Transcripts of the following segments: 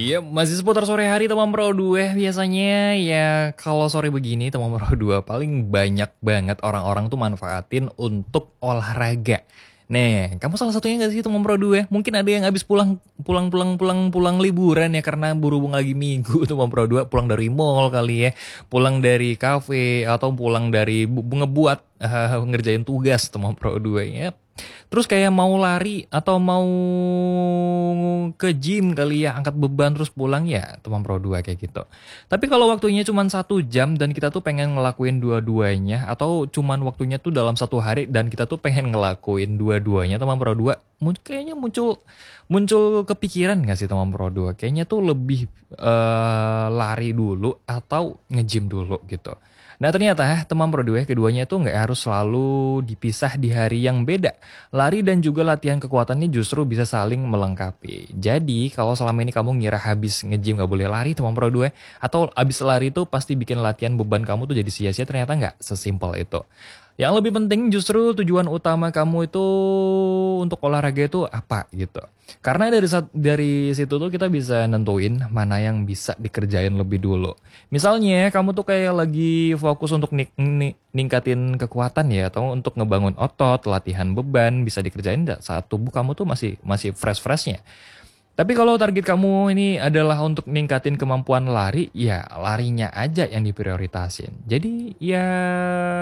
Iya, masih seputar sore hari teman Pro 2 biasanya ya kalau sore begini teman Pro 2 paling banyak banget orang-orang tuh manfaatin untuk olahraga. Nih, kamu salah satunya nggak sih teman Pro 2? Mungkin ada yang habis pulang liburan ya karena berhubung lagi minggu teman Pro 2 pulang dari mall kali ya, pulang dari kafe atau pulang dari ngebuat ngerjain tugas teman Pro 2 ya. Terus kayak mau lari atau mau ke gym kali ya, angkat beban terus pulang ya teman Pro 2 kayak gitu. Tapi kalau waktunya cuma 1 jam dan kita tuh pengen ngelakuin dua-duanya atau cuman waktunya tuh dalam 1 hari dan kita tuh pengen ngelakuin dua-duanya teman Pro 2, kayaknya muncul muncul kepikiran nggak sih teman Pro 2? Kayaknya tuh lebih lari dulu atau nge-gym dulu gitu. Nah ternyata teman Pro 2 keduanya tuh nggak harus selalu dipisah di hari yang beda. Lari dan juga latihan kekuatan ini justru bisa saling melengkapi. Jadi kalau selama ini kamu ngira habis nge-gym gak boleh lari teman Pro 2, atau habis lari itu pasti bikin latihan beban kamu tuh jadi sia-sia, ternyata nggak sesimpel itu. Yang lebih penting justru tujuan utama kamu itu untuk olahraga itu apa gitu. Karena dari situ tuh kita bisa nentuin mana yang bisa dikerjain lebih dulu. Misalnya kamu tuh kayak lagi fokus untuk ningkatin kekuatan ya atau untuk ngebangun otot, latihan beban bisa dikerjain saat tubuh kamu tuh masih masih fresh-freshnya. Tapi kalau target kamu ini adalah untuk ningkatin kemampuan lari, ya larinya aja yang diprioritasin. Jadi ya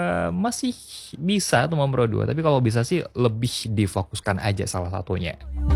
masih bisa tuh Bro 2, tapi kalau bisa sih lebih difokuskan aja salah satunya.